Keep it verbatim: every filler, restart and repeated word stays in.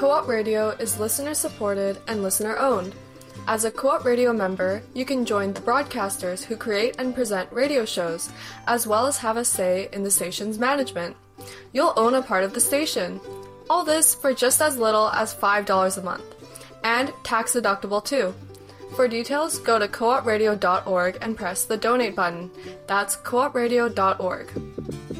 Co-op Radio is listener-supported and listener-owned. As a Co-op Radio member, you can join the broadcasters who create and present radio shows, as well as have a say in the station's management. You'll own a part of the station. All this for just as little as five dollars a month. And tax-deductible too. For details, go to co op radio dot org and press the donate button. That's co op radio dot org.